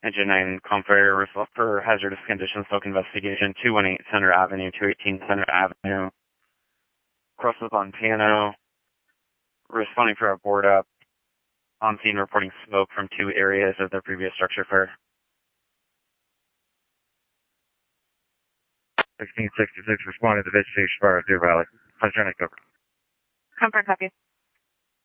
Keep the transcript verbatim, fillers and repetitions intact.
Engine nine, Comfort, result for hazardous conditions, smoke investigation, two one eight Center Avenue, two eighteen Center Avenue. Crosses on piano. Responding for a board up. On scene reporting smoke from two areas of the previous structure fire. sixteen sixty-six responding to vegetation fire at Deer Valley. Hydronic over. Comfort, copy.